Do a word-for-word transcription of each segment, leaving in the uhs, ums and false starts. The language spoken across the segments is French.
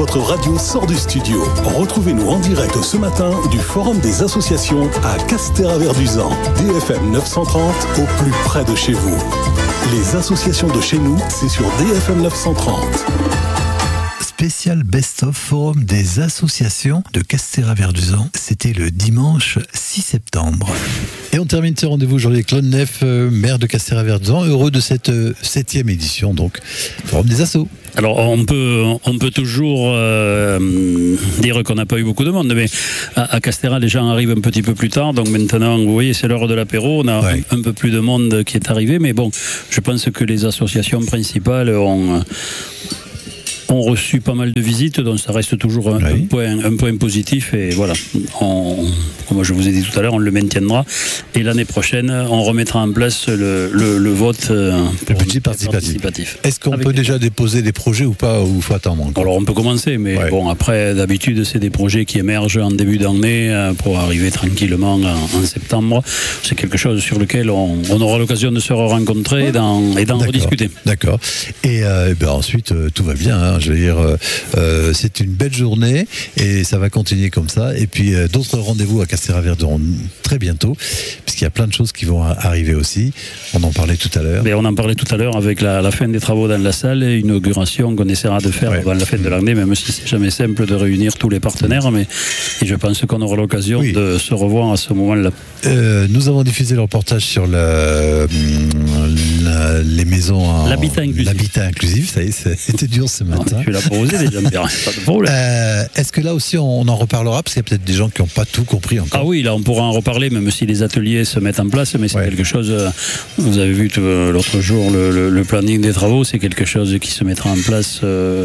votre radio sort du studio. Retrouvez-nous en direct ce matin du Forum des associations à Castéra-Verduzan. D F M neuf cent trente, au plus près de chez vous. Les associations de chez nous, c'est sur D F M neuf cent trente. Spécial Best-of Forum des associations de Castéra-Verduzan. C'était le dimanche six septembre. Et on termine ce rendez-vous aujourd'hui avec Claude Neff, euh, maire de Castéra-Verduzan, heureux de cette euh, septième édition, donc Forum des assos. Alors on peut, on peut toujours euh, dire qu'on n'a pas eu beaucoup de monde, mais à, à Castéra les gens arrivent un petit peu plus tard, donc maintenant vous voyez c'est l'heure de l'apéro, on a ouais. un, un peu plus de monde qui est arrivé, mais bon, je pense que les associations principales ont... ont reçu pas mal de visites, donc ça reste toujours un, oui. un, point, un point positif et voilà, on, comme je vous ai dit tout à l'heure, on le maintiendra et l'année prochaine, on remettra en place le, le, le vote euh, le budget participatif. participatif. Est-ce qu'on Avec peut déjà déposer des projets ou pas, ou il faut attendre encore ? Alors on peut commencer, mais ouais. bon, après d'habitude c'est des projets qui émergent en début d'année euh, pour arriver tranquillement en, en septembre. C'est quelque chose sur lequel on, on aura l'occasion de se rencontrer et d'en, et d'en rediscuter. D'accord. Et euh, ben ensuite, euh, tout va bien, hein. Je veux dire, euh, c'est une belle journée et ça va continuer comme ça. Et puis euh, d'autres rendez-vous à Castéra-Verduzan très bientôt, puisqu'il y a plein de choses qui vont arriver aussi. On en parlait tout à l'heure. Mais on en parlait tout à l'heure avec la, la fin des travaux dans la salle et une inauguration qu'on essaiera de faire ouais. avant la fin de l'année, même si c'est jamais simple de réunir tous les partenaires. Mais et je pense qu'on aura l'occasion oui. de se revoir à ce moment-là. Euh, nous avons diffusé le reportage sur la, la, les maisons en, l'habitat inclusif. L'habitat inclusif, ça y est, c'était dur ce matin. Je suis là pour oser déjà, pas de problème. Euh, est-ce que là aussi on en reparlera, parce qu'il y a peut-être des gens qui n'ont pas tout compris encore. Ah oui, là on pourra en reparler, même si les ateliers se mettent en place, mais c'est ouais. quelque chose, vous avez vu l'autre jour le, le, le planning des travaux, c'est quelque chose qui se mettra en place. Euh,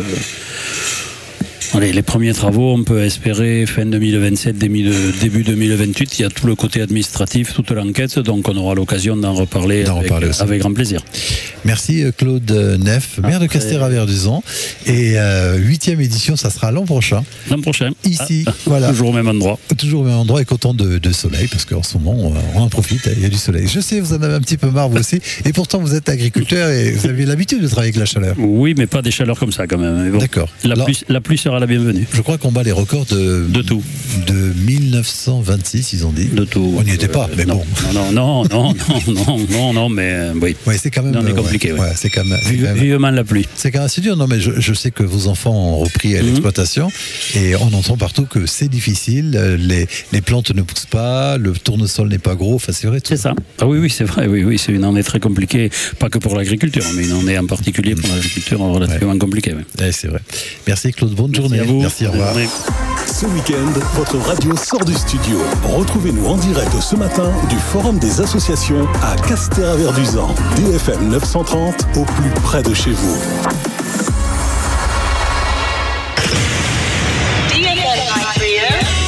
Allez, les premiers travaux, on peut espérer fin deux mille vingt-sept, début deux mille vingt-huit. Il y a tout le côté administratif, toute l'enquête, donc on aura l'occasion d'en reparler, d'en avec, reparler avec grand plaisir. Merci Claude Neff, maire Après... de Castéra-Verduzan. Et euh, huitième édition, ça sera l'an prochain. L'an prochain. Ici, ah, voilà. Toujours au même endroit. Toujours au même endroit et content de, de soleil, parce qu'en ce moment, on en profite, il y a du soleil. Je sais, vous en avez un petit peu marre, vous aussi. Et pourtant, vous êtes agriculteur et vous avez l'habitude de travailler avec la chaleur. Oui, mais pas des chaleurs comme ça quand même. Bon, D'accord. La, Alors, pluie, la pluie sera la bienvenue. Je crois qu'on bat les records de, de tout. De mille neuf cent vingt-six, ils ont dit. De tout. On n'y était pas, euh, mais non, bon. Non, non, non, non, non, non, non, mais euh, oui. Ouais, c'est quand même. Non, mais compliqué. Ouais, ouais. Ouais, c'est quand même. Vive, quand même vivement la pluie. C'est quand même assez dur. Non, mais je, je sais que vos enfants ont repris mm-hmm. l'exploitation et on entend partout que c'est difficile. Les, les plantes ne poussent pas, le tournesol n'est pas gros. Enfin, c'est vrai. Tout. C'est ça. Ah oui, oui, c'est vrai. Oui, oui, c'est une année très compliquée, pas que pour l'agriculture, mais une année en particulier pour l'agriculture relativement ouais. compliquée. Ouais. Ouais, c'est vrai. Merci Claude. Bonne Merci journée. À vous. Merci. Au revoir. Ce week-end, votre radio sort du studio. Retrouvez-nous en direct ce matin du Forum des associations à Castéra-Verduzan. D F M neuf cent trente, au plus près de chez vous.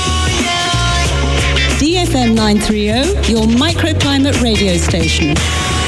D F M nine thirty, your microclimate radio station.